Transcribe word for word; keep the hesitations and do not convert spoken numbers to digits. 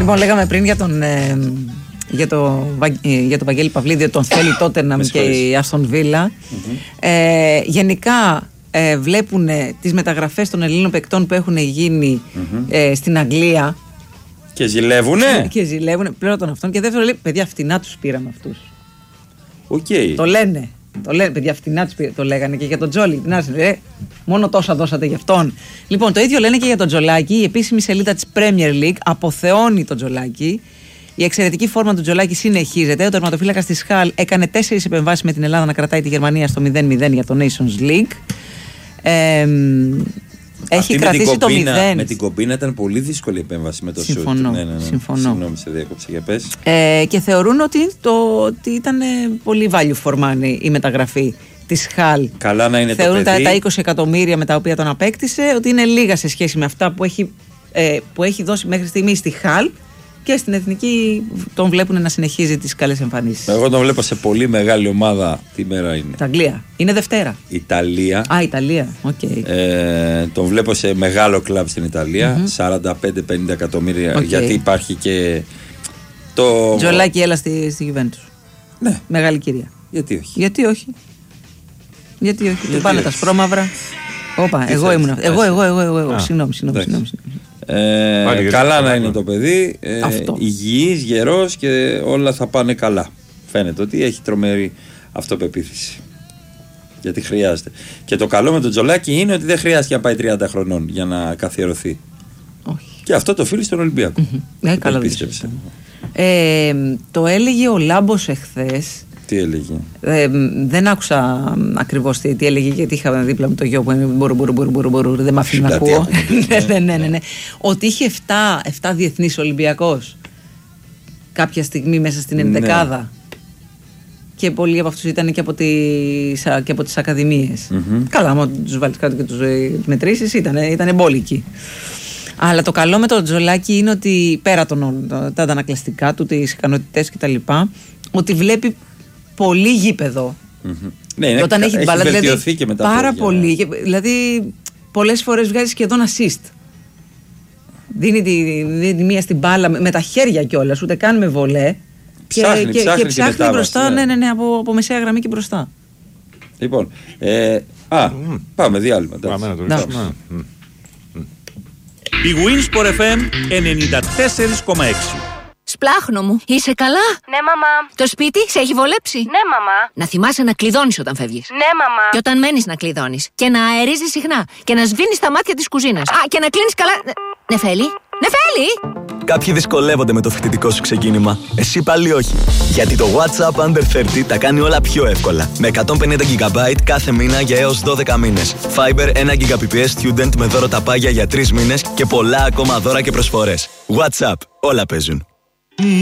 Λοιπόν, λέγαμε πριν για τον, ε, για το, για το Βαγγέλη Παυλίδη, τον θέλει Τότεναμ και η Άστον Βίλα. Mm-hmm. Ε, γενικά ε, βλέπουν τις μεταγραφές των Ελλήνων παικτών που έχουν γίνει mm-hmm. ε, στην Αγγλία. Και ζηλεύουνε. Και ζηλεύουνε πλέον των αυτών. Και δεύτερο λέει, παιδιά, φτηνά τους πήραμε αυτούς. Okay. Το λένε. Το λένε, παιδιά, φτηνά τους πήραμε. Το λέγανε και για τον Τζόλι. Ε, μόνο τόσα δώσατε για αυτόν. Λοιπόν, το ίδιο λένε και για τον Τζολάκη. Η επίσημη σελίδα της Premier League αποθεώνει τον Τζολάκη. Η εξαιρετική φόρμα του Τζολάκη συνεχίζεται. Ο τερματοφύλακας της Χαλ έκανε τέσσερις επεμβάσεις με την Ελλάδα να κρατάει τη Γερμανία στο μηδέν μηδέν για το Nations League. Ε, Έχει κρατήσει το μηδέν. Με την κομπίνα ήταν πολύ δύσκολη η επέμβαση με το σούτ. Συμφωνώ. Ναι, ναι, ναι. Συμφωνώ. Συγγνώμη, σε διέκοψα, για πες. Ε, και θεωρούν ότι, το, ότι ήταν πολύ value for money η μεταγραφή της Χαλ. Καλά να είναι. Θεωρούν το παιδί. Τα, τα είκοσι εκατομμύρια με τα οποία τον απέκτησε ότι είναι λίγα σε σχέση με αυτά που έχει, ε, που έχει δώσει μέχρι στιγμή στη Χαλ. Και στην εθνική τον βλέπουν να συνεχίζει τις καλές εμφανίσεις. Εγώ τον βλέπω σε πολύ μεγάλη ομάδα. Τι μέρα είναι? Τα Αγγλία. Είναι Δευτέρα. Ιταλία. Α, Ιταλία. Okay. Ε, τον βλέπω σε μεγάλο κλαμπ στην Ιταλία. Mm-hmm. σαράντα πέντε πενήντα εκατομμύρια. Okay. Γιατί υπάρχει και το. Τζολάκη, έλα στη, στη Juventus. Ναι. Μεγάλη κυρία. Γιατί όχι. Γιατί όχι. Γιατί όχι. Γιατί του πάνε όχι. τα σπρώμαυρα. Όπα, εγώ ήμουν. Εγώ, εγώ, εγώ, εγώ, εγώ. Συγγνώμη, συγγνώμη. Ε, καλά να είναι το παιδί, ε, υγιής, γερός και όλα θα πάνε καλά. Φαίνεται ότι έχει τρομερή αυτοπεποίθηση. Γιατί χρειάζεται. Και το καλό με τον Τζολάκη είναι ότι δεν χρειάζεται να πάει τριάντα χρονών για να καθιερωθεί. Όχι. Και αυτό το φίλει στον Ολυμπιακό. Mm-hmm. Ε, καλά πίστεψε. Ε, το έλεγε ο Λάμπος εχθές. Τι έλεγε? Ε, δεν άκουσα ακριβώς τι, τι έλεγε, γιατί είχα δίπλα μου το γιο που μπορού, μπορού, μπορού, μπορού, μπορού, δεν μ' αφήνει να ακούω. ναι, ναι, ναι, ναι. Ότι είχε εφτά διεθνείς Ολυμπιακός κάποια στιγμή μέσα στην ενδεκάδα. Ναι. Και πολλοί από αυτούς ήταν και από τις, και από τις ακαδημίες. Mm-hmm. Καλά, άμα τους βάλεις κάτω και τους μετρήσεις, ήταν, ήταν εμπόλικοι. Αλλά το καλό με τον Τζολάκη είναι ότι πέρα των τα αντανακλαστικά του, τις ικανότητες κτλ., ότι βλέπει πολύ γήπεδο. Mm-hmm. Ναι, ναι, όταν έχει, έχει μπάλα, δηλαδή, και με τα πάρα πόδια. πολύ. Και, δηλαδή, πολλές φορές βγάζει σχεδόν assist. Δίνει τη, δίνει τη μία στην μπάλα με, με τα χέρια κιόλας, ούτε καν με βολέ. Ψάχνει, και, ψάχνει, και ψάχνει και μπροστά, ναι, ναι, ναι, ναι, από, από μεσαία γραμμή και μπροστά. Λοιπόν, ε, α, mm. πάμε διάλειμμα. Πάμε να το ρίξουμε. Η Winsport εφ εμ ενενήντα τέσσερα κόμμα έξι. Σπλάχνο μου, είσαι καλά? Ναι, μαμά. Το σπίτι σε έχει βολέψει? Ναι, μαμά. Να θυμάσαι να κλειδώνεις όταν φεύγεις. Ναι, μαμά. Και όταν μένεις να κλειδώνεις. Και να αερίζεις συχνά. Και να σβήνεις τα μάτια της κουζίνας. Α, και να κλείνεις καλά. Νεφέλη, Νεφέλη! Κάποιοι δυσκολεύονται με το φοιτητικό σου ξεκίνημα. Εσύ πάλι όχι. Γιατί το WhatsApp Under τριάντα τα κάνει όλα πιο εύκολα. Με εκατόν πενήντα γιγαμπάιτ κάθε μήνα για έως δώδεκα μήνες. Fiber ένα γιγαμπάιτ Student με δώρο τα πάγια για τρεις μήνες και πολλά ακόμα δώρα και προσφορές. WhatsApp. Όλα παίζουν.